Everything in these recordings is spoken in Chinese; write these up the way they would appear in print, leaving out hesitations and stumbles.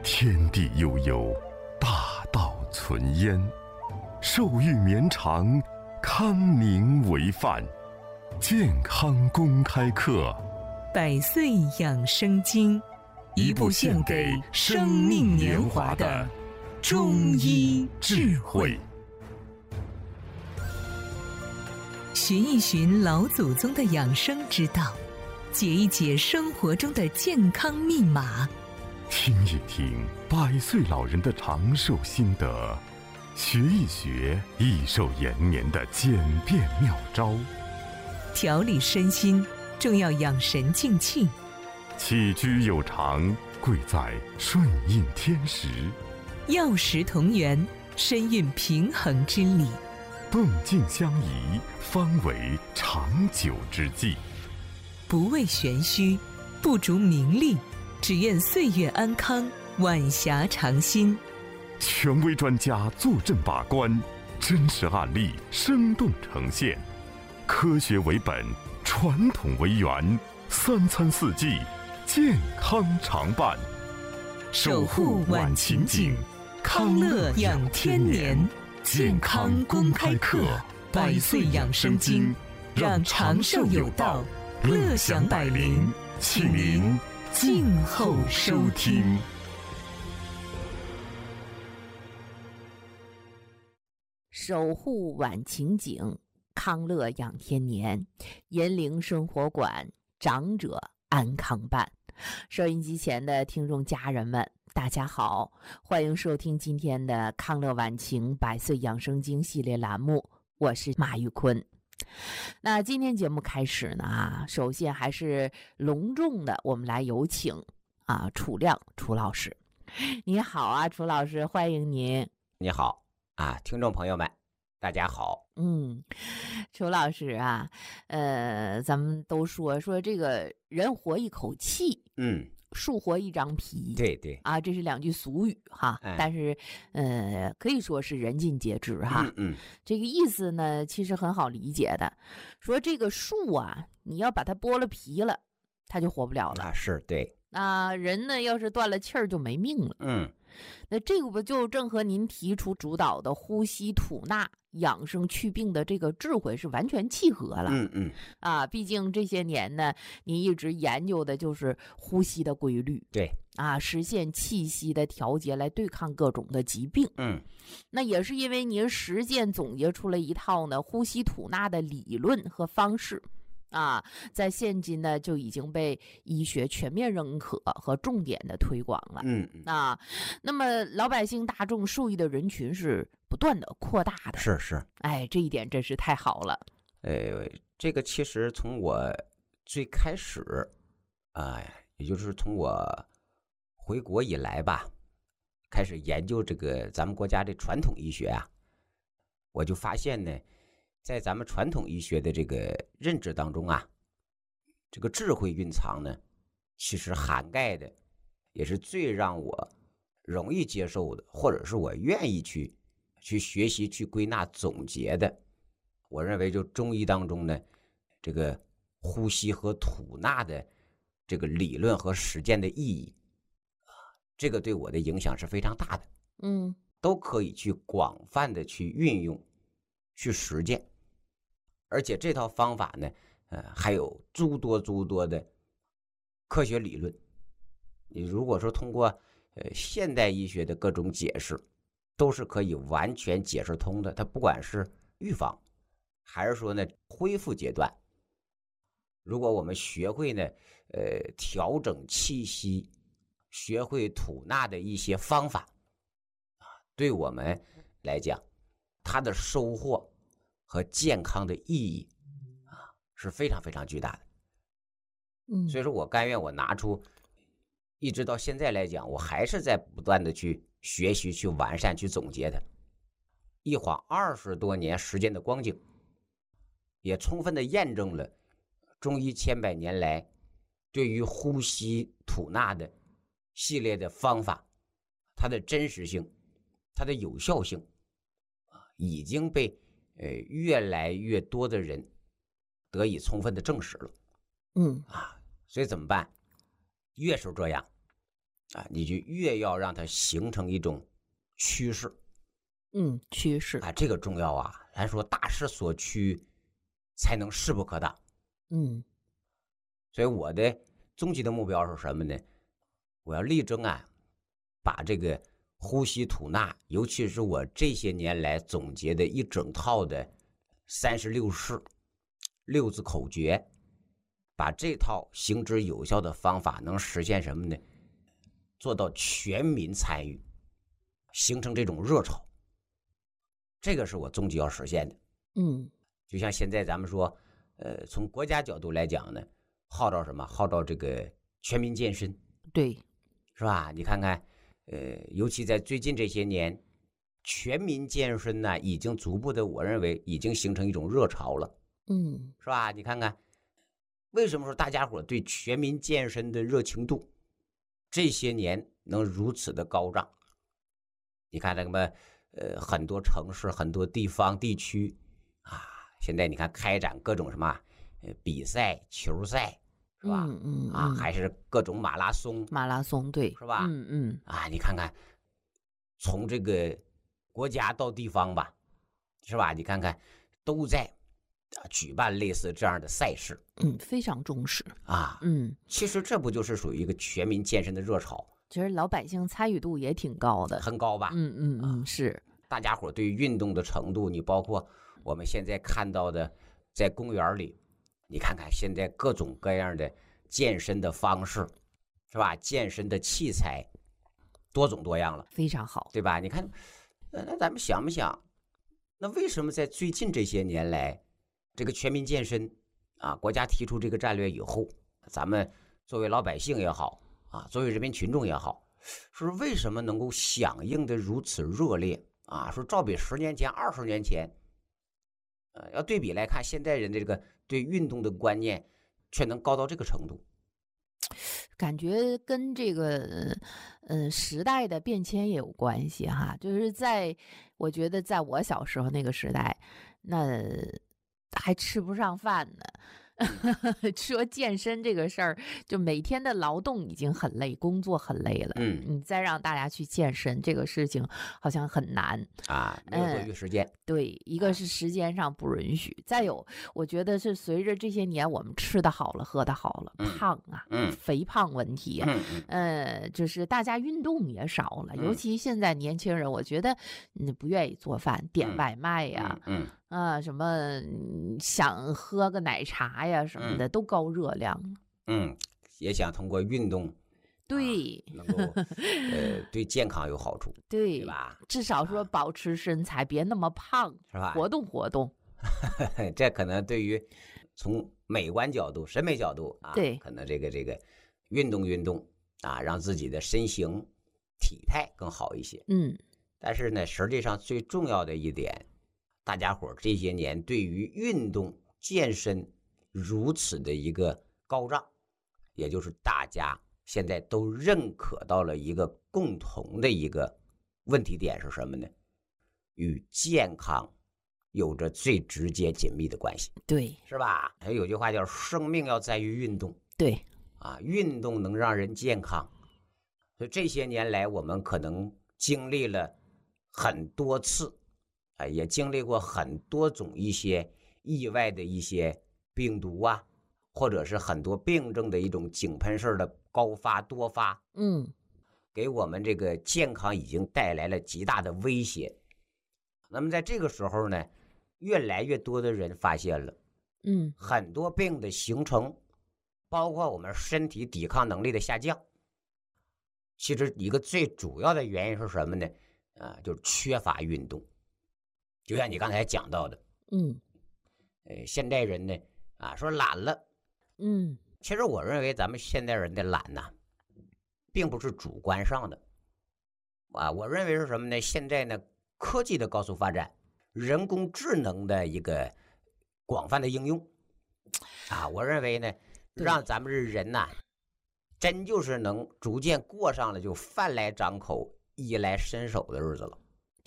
天地悠悠，大道存焉。寿欲绵长，康宁为范。健康公开课， 百岁养生经， 一部献给生命年华的中医智慧。 寻一寻老祖宗的养生之道，解一解生活中的健康密码， 听一听100岁老人的长寿心得，学一学益寿延年的简便妙招。 调理身心，重要养神静气。 起居有常，贵在顺应天时。 药食同源，身运平衡之理。 动静相宜，方为长久之计。 不为玄虚，不逐名利，只愿岁月安康，晚霞长新。 权威专家坐镇把关，真实案例生动呈现。科学为本，传统为源，3餐4季，健康常伴。 守护晚晴景，康乐养天年。健康公开课，100岁养生经，让长寿有道，乐享百龄，请您静候收听。 守护晚晴景，康乐养天年，银铃生活馆，长者安康办。收音机前的听众家人们，大家好，欢迎收听今天的康乐晚晴100岁养生经系列栏目，我是马玉坤。那今天节目开始呢，首先还是隆重的，我们来有请楚亮楚老师。你好啊，楚老师，欢迎您。 你好啊，听众朋友们，大家好。 楚老师啊，咱们都说这个人活一口气，树活一张皮， 对对啊，这是2句俗语哈，但是可以说是人尽皆知哈。这个意思呢，其实很好理解的。说这个树啊，你要把它剥了皮了，它就活不了了啊，是对。 人呢，要是断了气儿就没命了。那这个不就正和您提出主导的呼吸吐纳养生祛病的这个智慧是完全契合了。毕竟这些年呢，您一直研究的就是呼吸的规律， 对实现气息的调节来对抗各种的疾病。那也是因为您实践总结出了一套呢呼吸吐纳的理论和方式。在现今呢就已经被医学全面认可和重点的推广了。那么老百姓大众受益的人群是不断的扩大的。 是。 这一点真是太好了。 这个其实从我最开始也就是从我回国以来吧，开始研究这个咱们国家的传统医学我就发现呢，在咱们传统医学的这个认知当中这个智慧蕴藏呢，其实涵盖的也是最让我容易接受的，或者是我愿意去学习、去归纳总结的。我认为就中医当中呢，这个呼吸和吐纳的这个理论和实践的意义这个对我的影响是非常大的。都可以去广泛的去运用、去实践。而且这套方法呢，还有诸多的科学理论。你如果说通过现代医学的各种解释，都是可以完全解释通的。它不管是预防，还是说呢恢复阶段，如果我们学会呢调整气息，学会吐纳的一些方法对我们来讲，它的收获和健康的意义是非常非常巨大的。所以说我甘愿我拿出，一直到现在来讲，我还是在不断的去学习、去完善、去总结它。一晃20多年时间的光景，也充分的验证了中医千百年来对于呼吸吐纳的系列的方法，它的真实性、它的有效性已经被越来越多的人得以充分的证实了。所以怎么办？越是这样， 啊，你就越要让它形成一种趋势。 趋势啊，这个重要啊。咱说大势所趋，才能势不可挡。所以我的终极的目标是什么呢？我要力争啊，把这个呼吸吐纳，尤其是我这些年来总结的一整套的36式6字口诀，把这套行之有效的方法能实现什么呢？做到全民参与，形成这种热潮。这个是我终极要实现的。就像现在咱们说，从国家角度来讲呢，号召什么？号召这个全民健身， 对， 是吧？你看看，尤其在最近这些年，全民健身呢，已经逐步的，我认为已经形成一种热潮了。是吧？你看看，为什么说大家伙对全民健身的热情度这些年能如此的高涨？你看那么，很多城市、很多地方地区啊，现在你看开展各种什么，比赛、球赛，是吧？还是各种马拉松， 对， 是吧？啊，你看看，从这个国家到地方吧，是吧？你看看，都在举办类似这样的赛事， 非常重视啊，其实这不就是属于一个全民健身的热潮？ 其实老百姓参与度也挺高的， 很高吧？ 是。 大家伙对于运动的程度，你包括我们现在看到的，在公园里，你看看现在各种各样的健身的方式，是吧？健身的器材多种多样了， 非常好， 对吧？你看，那咱们想不想，那为什么在最近这些年来，这个全民健身啊，国家提出这个战略以后，咱们作为老百姓也好啊，作为人民群众也好，说为什么能够响应的如此热烈啊？说照比10年前、20年前，要对比来看，现代人的这个对运动的观念却能高到这个程度， 感觉跟这个时代的变迁也有关系哈。就是我觉得在我小时候那个时代，那还吃不上饭呢。说健身这个事儿，就每天的劳动已经很累，工作很累了。你再让大家去健身，这个事情好像很难啊，没有多余时间。 对，一个是时间上不允许，再有，我觉得是随着这些年我们吃的好了，喝的好了，胖啊，肥胖问题啊，就是大家运动也少了，尤其现在年轻人，我觉得不愿意做饭，点外卖呀。什么想喝个奶茶呀什么的，都高热量。 也想通过运动， 对， 能够对健康有好处， 对吧？ 至少说保持身材，别那么胖， 是吧？ 活动活动。 这可能对于从美观角度、审美角度啊， 对， 可能这个运动啊，让自己的身形体态更好一些。但是呢，实际上最重要的一点，大家伙这些年对于运动健身如此的一个高涨，也就是大家现在都认可到了一个共同的一个问题点是什么呢？与健康有着最直接紧密的关系。 对， 是吧？有句话叫生命要在于运动。 对啊，运动能让人健康。所以这些年来我们可能经历了很多次，也经历过很多种一些意外的一些病毒啊，或者是很多病症的一种井喷式的高发多发，给我们这个健康已经带来了极大的威胁。那么在这个时候呢，越来越多的人发现了，很多病的形成，包括我们身体抵抗能力的下降，其实一个最主要的原因是什么呢？就是缺乏运动。就像你刚才讲到的，现代人呢，说懒了，其实我认为咱们现代人的懒呢，并不是主观上的，我认为是什么呢？现在呢，科技的高速发展，人工智能的一个广泛的应用，我认为呢，让咱们人呐，真就是能逐渐过上了就饭来张口、衣来伸手的日子了。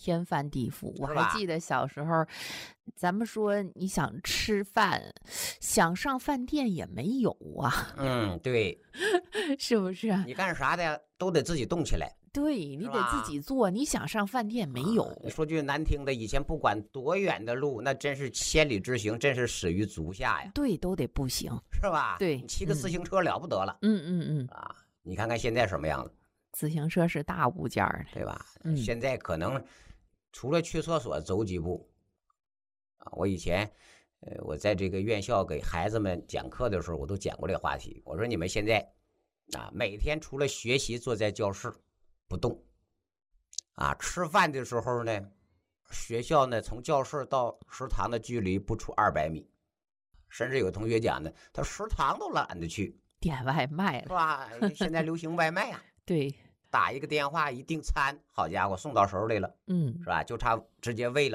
天翻地覆。我是吧还记得小时候，咱们说你想吃饭，想上饭店也没有啊， 对， 是不是啊？ 你干啥的都得自己动起来。 对你得自己做，你想上饭店没有。 说句难听的，以前不管多远的路，那真是千里之行，真是始于足下呀。 对，都得步行， 是吧？ 对， 你骑个自行车了不得了。你看看现在什么样子？ 自行车是大物件儿， 对吧？现在可能除了去厕所走几步我以前我在这个院校给孩子们讲课的时候，我都讲过这个话题。我说你们现在每天除了学习坐在教室不动吃饭的时候呢，学校呢从教室到食堂的距离不出200米，甚至有同学讲呢，他食堂都懒得去， 点外卖了， 是吧？现在流行外卖对， 打一个电话一订餐，好家伙送到手里了，是吧？就差直接喂了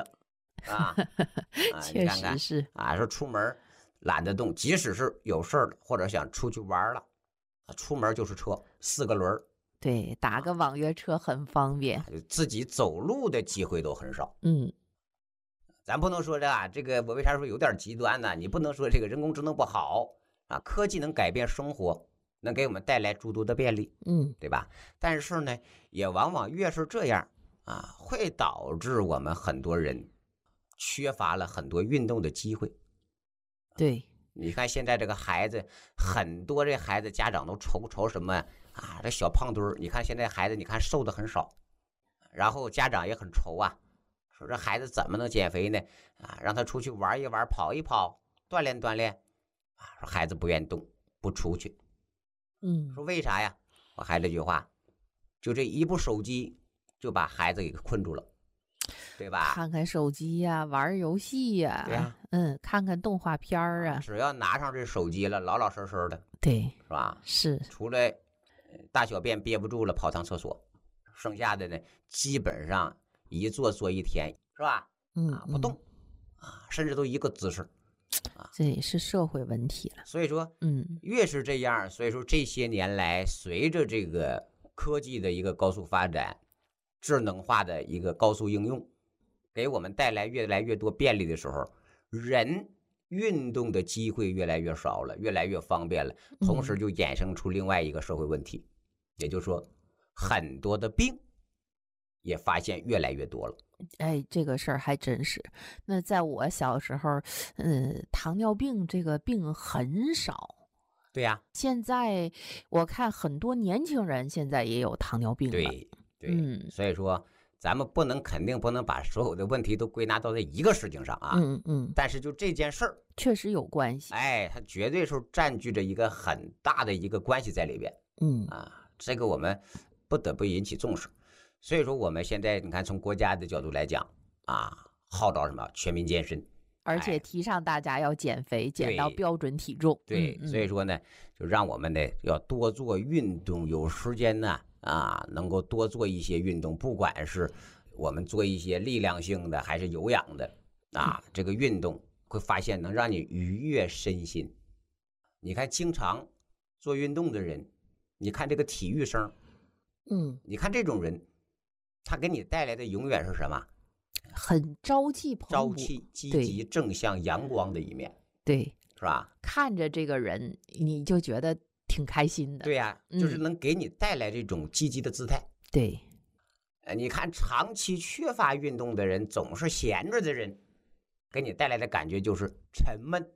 确实是说出门懒得动，即使是有事儿或者想出去玩了，出门就是车4个轮， 对，打个网约车很方便， 自己走路的机会都很少。咱不能说这个我为啥说有点极端呢？你不能说这个人工智能不好科技能改变生活，能给我们带来诸多的便利，对吧？但是呢，也往往越是这样会导致我们很多人缺乏了很多运动的机会。 对， 你看现在这个孩子，很多这孩子家长都愁什么这小胖墩儿。你看现在孩子，你看瘦的很少，然后家长也很愁说这孩子怎么能减肥呢？让他出去玩一玩，跑一跑，锻炼锻炼说孩子不愿动，不出去。说为啥呀？我还这句话，就这一部手机就把孩子给困住了，对吧？ 看看手机呀，玩游戏呀， 对呀， 看看动画片啊， 只要拿上这手机了，老老实实的， 对， 是吧？ 是， 除了大小便憋不住了跑趟厕所，剩下的呢，基本上一坐一天，是吧？不动甚至都一个姿势这也是社会问题了。 所以说，越是这样，所以说这些年来，随着这个科技的一个高速发展，智能化的一个高速应用，给我们带来越来越多便利的时候，人运动的机会越来越少了，越来越方便了，同时就衍生出另外一个社会问题，也就是说，很多的病也发现越来越多了。 这个事儿还真是。那在我小时候，糖尿病这个病很少。 对呀， 现在我看很多年轻人现在也有糖尿病了。 对，所以说咱们肯定不能把所有的问题都归纳到这一个事情上但是就这件事儿确实有关系。 它绝对是占据着一个很大的一个关系在里边。这个我们不得不引起重视。所以说我们现在你看从国家的角度来讲号召什么全民健身， 而且提倡大家要减肥，减到标准体重。 对，所以说呢，就让我们呢要多做运动，有时间呢能够多做一些运动，不管是我们做一些力量性的还是有氧的这个运动会发现能让你愉悦身心。你看经常做运动的人，你看这个体育生，你看这种人，他给你带来的永远是什么？ 很朝气蓬勃， 朝气、积极、正向、阳光的一面。 对， 是吧？ 看着这个人，你就觉得挺开心的。 对呀，就是能给你带来这种积极的姿态。 对， 你看长期缺乏运动的人，总是闲着的人，给你带来的感觉就是沉闷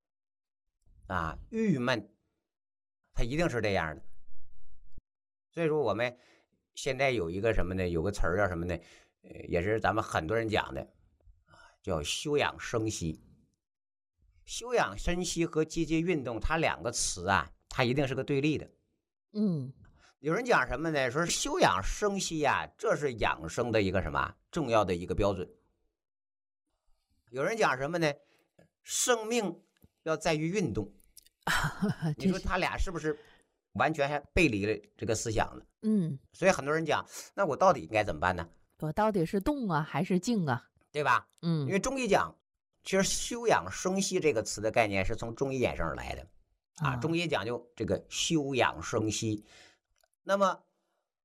郁闷，他一定是这样的。所以说我们现在有一个什么呢？有个词儿叫什么呢？也是咱们很多人讲的叫休养生息。休养生息和积极运动，它两个词它一定是个对立的。有人讲什么呢？说休养生息这是养生的一个什么重要的一个标准。有人讲什么呢？生命要在于运动。你说他俩是不是完全还背离了这个思想呢？所以很多人讲，那我到底应该怎么办呢？ 我到底是动还是静对吧？因为中医讲，其实休养生息这个词的概念是从中医衍生而来的中医讲究这个休养生息。那么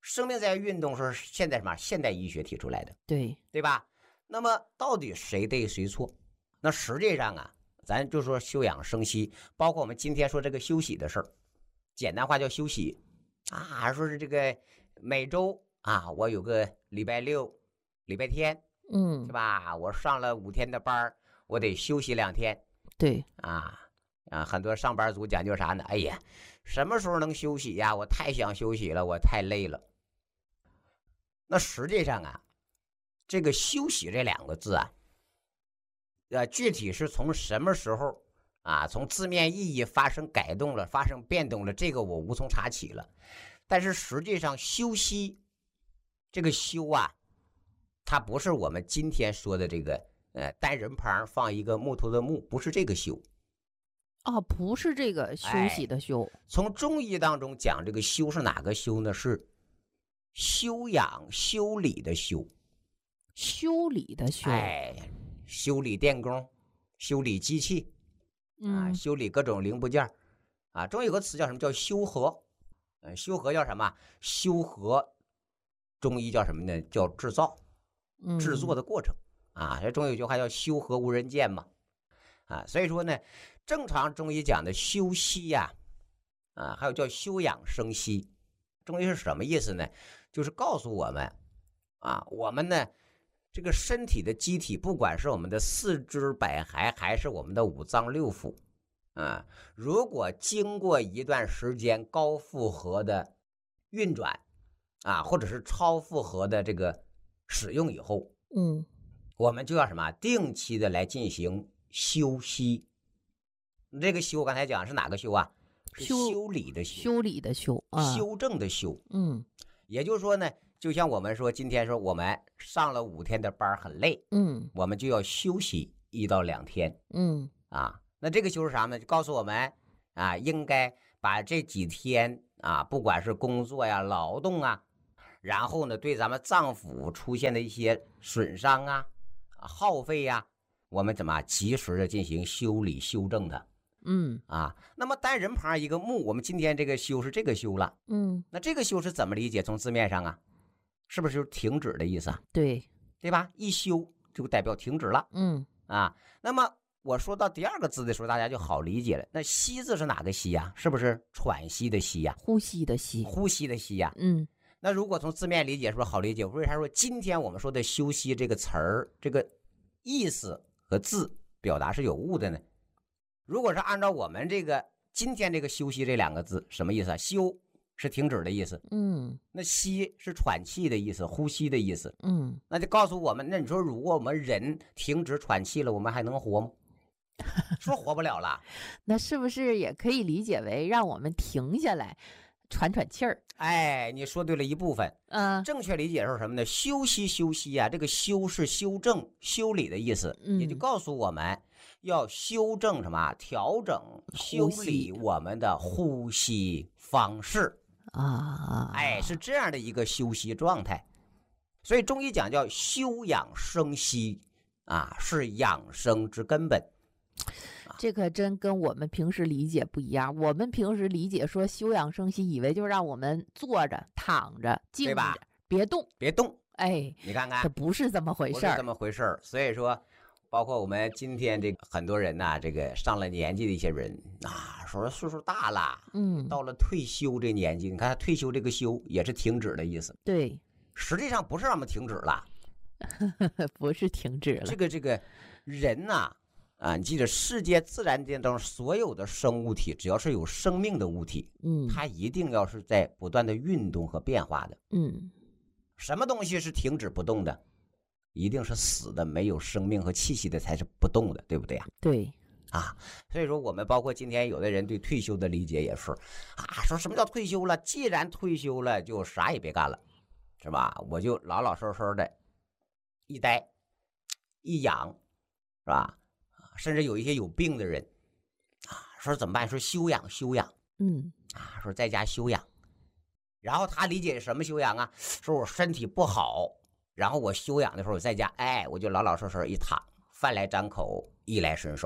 生命在运动是现在什么现代医学提出来的， 对吧？那么到底谁对谁错？那实际上啊，咱就说休养生息，包括我们今天说这个休息的事儿，简单话叫休息啊，说是这个每周啊，我有个礼拜六、礼拜天，是吧？我上了5天的班，我得休息2天。 对很多上班族讲究啥呢？哎呀，什么时候能休息呀？我太想休息了，我太累了。那实际上啊，这个休息这2个字啊，具体是从什么时候啊，从字面意义发生改动了，发生变动了，这个我无从查起了。但是实际上休息这个休啊，它不是我们今天说的这个单人旁放一个木头的木，不是这个休。 不是这个休息的休。 从中医当中讲这个休是哪个休呢？是修养修理的修。 修理的修。 修理电工，修理机器修理各种零部件中有个词叫什么？叫修和。修和叫什么？修和中医叫什么呢？叫制造，制作的过程这中医有句话叫修和无人见嘛。所以说呢，正常中医讲的休息呀还有叫休养生息，中医是什么意思呢？就是告诉我们我们呢这个身体的机体，不管是我们的4肢百骸还是我们的5脏6腑如果经过一段时间高负荷的运转或者是超负荷的这个使用以后我们就要什么？定期的来进行休息。这个休刚才讲是哪个休啊？是修理的修。 修理的修修正的修。也就是说呢，就像我们说今天说我们上了5天的班很累我们就要休息1到2天那这个休是啥呢？就告诉我们应该把这几天不管是工作呀劳动然后呢对咱们脏腑出现的一些损伤耗费我们怎么及时的进行修理修正它那么单人旁一个木，我们今天这个休是这个休了那这个休是怎么理解？从字面上是不是就是停止的意思对吧？一休就代表停止了那么我说到第2个字的时候，大家就好理解了。那息字是哪个息呀？是不是喘息的息呀？ 呼吸的吸。 呼吸的吸呀。那如果从字面理解，是不是好理解？为啥说今天我们说的休息这个词儿，这个意思和字表达是有误的呢？如果是按照我们这个今天这个休息这2个字，什么意思休是停止的意思那息是喘气的意思，呼吸的意思那就告诉我们，那你说如果我们人停止喘气了，我们还能活吗？说活不了了。 那是不是也可以理解为让我们停下来喘喘气儿？ 你说对了一部分正确理解是什么呢？休息这个休是修正修理的意思也就告诉我们要修正什么？调整修理我们的呼吸方式是这样的一个休息状态。所以中医讲叫休养生息是养生之根本。 这可真跟我们平时理解不一样。我们平时理解说休养生息，以为就让我们坐着躺着静着别动你看看这不是这么回事， 不是这么回事。所以说包括我们今天这个很多人这个上了年纪的一些人说岁数大了到了退休这年纪，你看退休这个休也是停止的意思。 对， 实际上不是让我们停止了不是停止了。 这个人你记得世界自然界当中所有的生物体，只要是有生命的物体它一定要是在不断的运动和变化的什么东西是停止不动的？一定是死的，没有生命和气息的才是不动的，对不对对所以说我们包括今天有的人对退休的理解也是说什么叫退休了？既然退休了就啥也别干了，是吧？我就老老实实的一待一养，是吧？甚至有一些有病的人说怎么办？说休养说在家休养。然后他理解什么休养说我身体不好，然后我休养的时候我在家我就老老实实一躺，饭来张口衣来伸手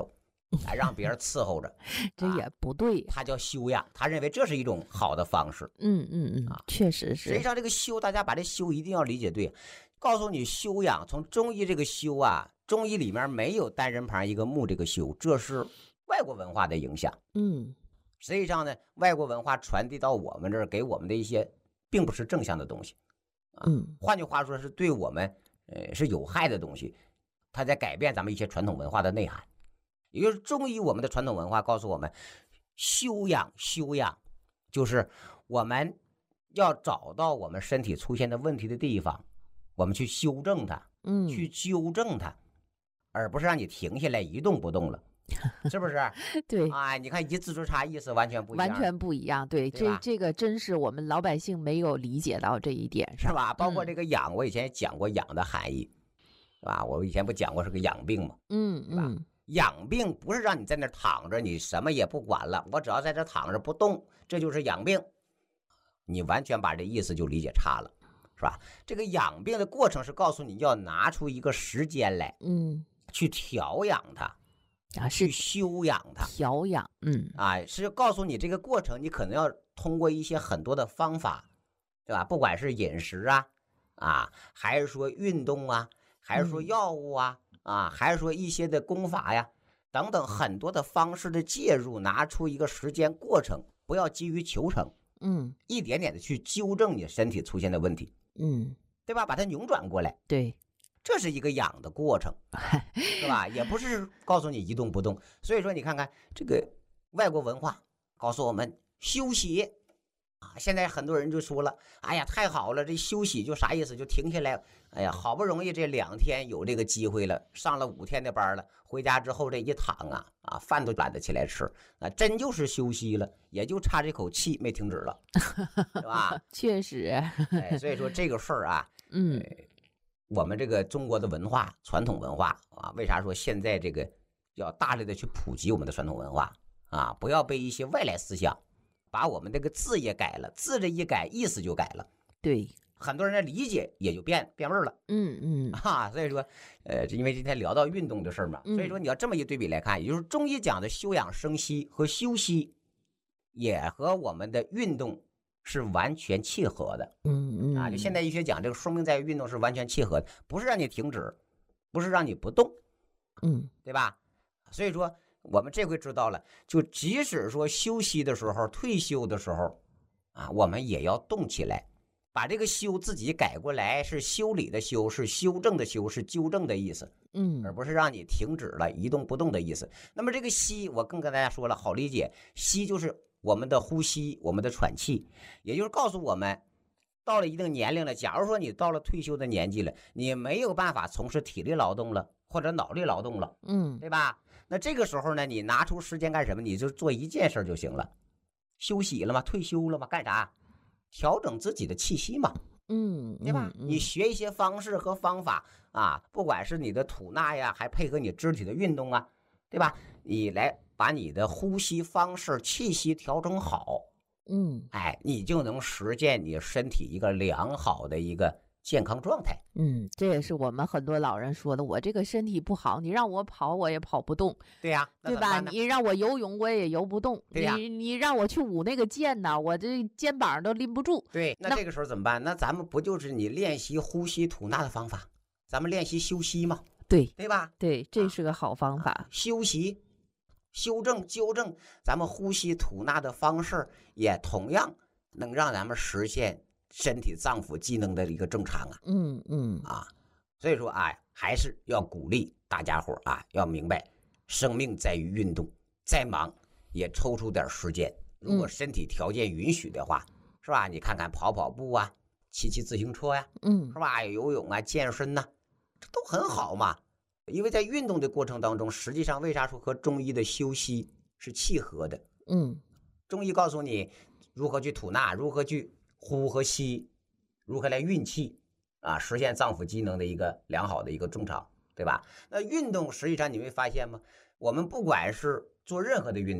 让别人伺候着， 这也不对。 他叫修养，他认为这是一种好的方式。 确实是。 实际上这个修，大家把这修一定要理解对。告诉你修养，从中医这个修啊，中医里面没有单人旁一个木这个修，这是外国文化的影响。实际上呢，外国文化传递到我们这儿，给我们的一些并不是正向的东西换句话说是对我们是有害的东西，它在改变咱们一些传统文化的内涵。也就是中医我们的传统文化告诉我们，修养就是我们要找到我们身体出现的问题的地方，我们去修正它，去纠正它，而不是让你停下来一动不动了，是不是？ 对啊，你看一字之差，意思完全不一样， 完全不一样。对，这个真是我们老百姓没有理解到这一点， 是吧？包括这个养，我以前也讲过养的含义，是吧？我以前不讲过是个养病吗？养病不是让你在那躺着，你什么也不管了，我只要在这躺着不动，这就是养病。你完全把这意思就理解差了，是吧？这个养病的过程是告诉你要拿出一个时间来，去调养它，去修养它， 调养， 是告诉你这个过程，你可能要通过一些很多的方法，对吧？不管是饮食还是说运动还是说药物还是说一些的功法呀，等等很多的方式的介入，拿出一个时间过程，不要急于求成，一点点的去纠正你身体出现的问题，对吧？把它扭转过来， 对， 这是一个养的过程，是吧？也不是告诉你一动不动。所以说，你看看这个外国文化告诉我们休息现在很多人就说了，哎呀，太好了，这休息就啥意思？就停下来。哎呀，好不容易这2天有这个机会了，上了5天的班了，回家之后这一躺饭都懒得起来吃，真就是休息了，也就差这口气没停止了，是吧？ 确实。 所以说这个事儿我们这个中国的文化，传统文化为啥说现在这个要大力的去普及我们的传统文化不要被一些外来思想把我们这个字也改了，字这一改，意思就改了。 对。 很多人的理解也就变味儿了，所以说，因为今天聊到运动的事儿嘛，所以说你要这么一对比来看，也就是中医讲的休养生息和休息，也和我们的运动是完全契合的，就现代医学讲这个说明在于运动是完全契合的，不是让你停止，不是让你不动，对吧？所以说我们这回知道了，就即使说休息的时候、退休的时候我们也要动起来。把这个修自己改过来，是修理的修，是修正的修，是纠正的意思，而不是让你停止了一动不动的意思。那么这个息，我更跟大家说了，好理解，息就是我们的呼吸，我们的喘气，也就是告诉我们，到了一定年龄了，假如说你到了退休的年纪了，你没有办法从事体力劳动了，或者脑力劳动了，对吧？那这个时候呢，你拿出时间干什么？你就做一件事就行了，休息了嘛，退休了嘛，干啥？调整自己的气息嘛，对吧？你学一些方式和方法不管是你的吐纳呀，还配合你肢体的运动对吧？你来把你的呼吸方式、气息调整好，你就能实现你身体一个良好的一个健康状态。 这也是我们很多老人说的，我这个身体不好，你让我跑我也跑不动， 对呀， 对吧？你让我游泳我也游不动， 对呀， 你让我去舞那个剑呢，我这肩膀都拎不住。 对，那这个时候怎么办？那咱们不就是你练习呼吸吐纳的方法，咱们练习休息吗？对吧？ 对，这是个好方法。 休息、修正、纠正咱们呼吸吐纳的方式，也同样能让咱们实现身体脏腑机能的一个正常所以说还是要鼓励大家伙要明白，生命在于运动，再忙也抽出点时间，如果身体条件允许的话，是吧？你看看跑跑步骑自行车呀，是吧？游泳健身这都很好嘛。因为在运动的过程当中，实际上为啥说和中医的休息是契合的？中医告诉你如何去吐纳，如何去呼和吸，如何来运气实现脏腑机能的一个良好的一个正常，对吧？那运动实际上你会发现吗？我们不管是做任何的运动，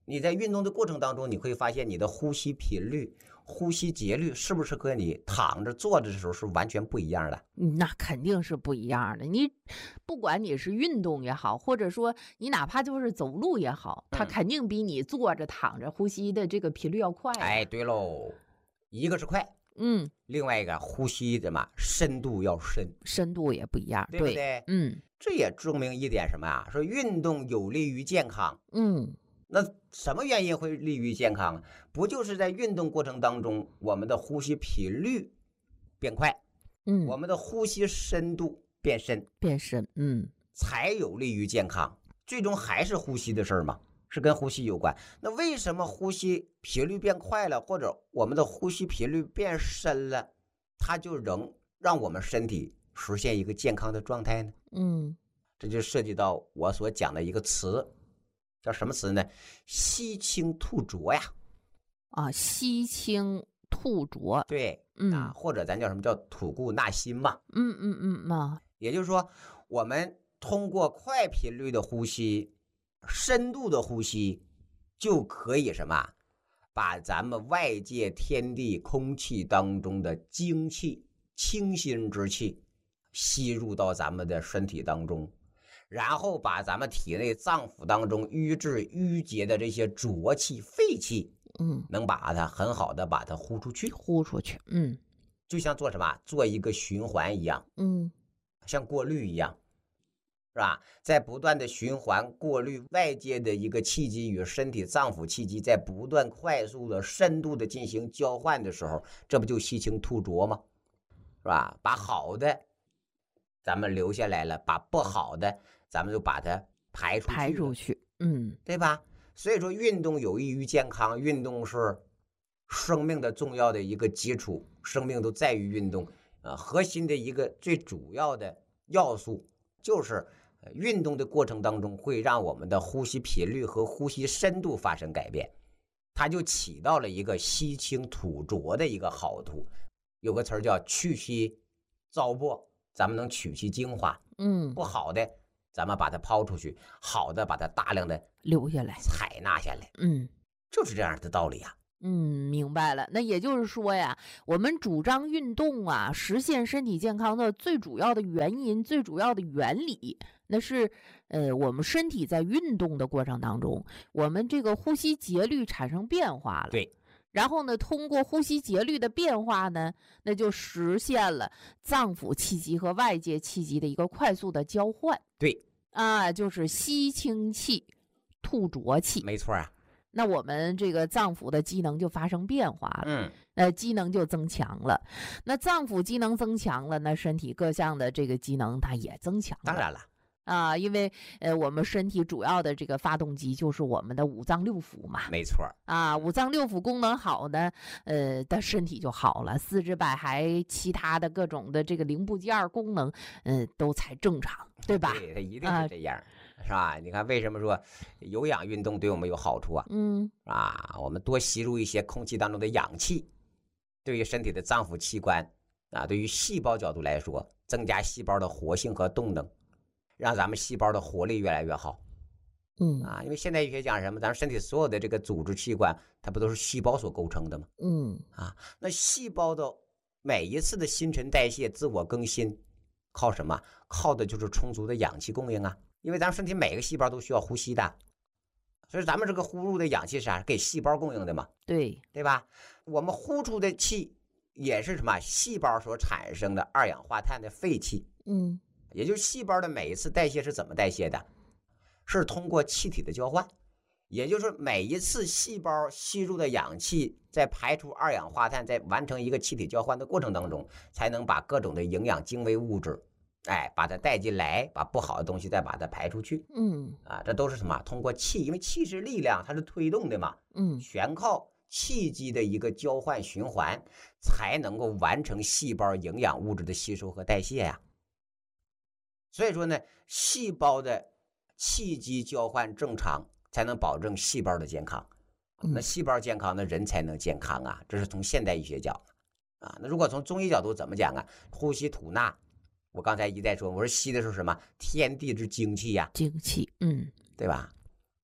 你在运动的过程当中，你会发现你的呼吸频率、呼吸节律是不是和你躺着坐着的时候是完全不一样的？ 那肯定是不一样的。你不管你是运动也好，或者说你哪怕就是走路也好，它肯定比你坐着躺着呼吸的这个频率要快。 哎，对喽，一个是快，另外一个呼吸的嘛深度要深， 深度也不一样， 对不对？这也证明一点什么啊？说运动有利于健康。那什么原因会利于健康？不就是在运动过程当中，我们的呼吸频率变快，我们的呼吸深度变深，才有利于健康。最终还是呼吸的事儿嘛，是跟呼吸有关。那为什么呼吸频率变快了，或者我们的呼吸频率变深了，它就能让我们身体实现一个健康的状态呢？这就涉及到我所讲的一个词，叫什么词呢？吸清吐浊呀。 吸清吐浊， 对，或者咱叫什么叫吐故纳新嘛。也就是说，我们通过快频率的呼吸、深度的呼吸，就可以什么，把咱们外界天地空气当中的精气、清新之气吸入到咱们的身体当中，然后把咱们体内脏腑当中瘀滞淤结的这些浊气、废气，能把它很好的把它呼出去，就像做什么，做一个循环一样，像过滤一样，是吧？在不断的循环过滤外界的一个气机与身体脏腑气机在不断快速的深度的进行交换的时候，这不就吸清吐浊吗？是吧？把好的咱们留下来了，把不好的咱们就把它排出去，对吧？所以说运动有益于健康，运动是生命的重要的一个基础，生命都在于运动。核心的一个最主要的要素就是运动的过程当中会让我们的呼吸频率和呼吸深度发生改变，它就起到了一个吸清吐浊的一个好处。有个词叫去稀糟粕，咱们能取其精华，不好的咱们把它抛出去，好的把它大量的留下来， 采纳下来，就是这样的道理啊。 明白了。那也就是说呀，我们主张运动啊，实现身体健康的最主要的原因、最主要的原理，那是我们身体在运动的过程当中，我们这个呼吸节律产生变化了。 对。 然后呢，通过呼吸节律的变化呢，那就实现了脏腑气机和外界气机的一个快速的交换。 对就是吸清气，吐浊气。 没错啊。 那我们这个脏腑的机能就发生变化了，机能就增强了。那脏腑机能增强了，那身体各项的这个机能它也增强了。 当然了。 因为我们身体主要的这个发动机就是我们的五脏六腑嘛。 没错。 五脏六腑功能好呢，的身体就好了，四肢百骸其他的各种的这个零部件功能，都才正常，对吧？ 对，它一定是这样，是吧？你看为什么说有氧运动对我们有好处啊？我们多吸入一些空气当中的氧气，对于身体的脏腑器官对于细胞角度来说，增加细胞的活性和动能，让咱们细胞的活力越来越好。因为现代医学讲什么，咱们身体所有的这个组织器官，它不都是细胞所构成的吗？那细胞的每一次的新陈代谢、自我更新，靠什么？靠的就是充足的氧气供应啊。因为咱们身体每个细胞都需要呼吸的，所以咱们这个呼入的氧气是啥？给细胞供应的嘛？对吧？我们呼出的气也是什么？细胞所产生的二氧化碳的废气。也就是细胞的每一次代谢是怎么代谢的？是通过气体的交换，也就是每一次细胞吸入的氧气在排出二氧化碳，在完成一个气体交换的过程当中，才能把各种的营养精微物质把它带进来，把不好的东西再把它排出去。这都是什么？通过气，因为气是力量，它是推动的嘛。全靠气机的一个交换循环，才能够完成细胞营养物质的吸收和代谢呀。所以说呢，细胞的气机交换正常，才能保证细胞的健康。那细胞健康，那人才能健康啊。这是从现代医学讲那如果从中医角度怎么讲啊？呼吸吐纳，我刚才一再说，我说吸的是什么？天地之精气呀， 精气， 对吧？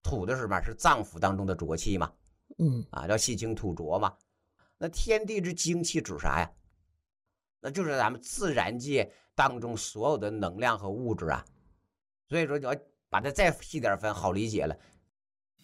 土的是什么？是脏腑当中的浊气嘛，叫细清土浊嘛。那天地之精气指啥呀？那就是咱们自然界当中所有的能量和物质啊。所以说你要把它再细点分，好理解了，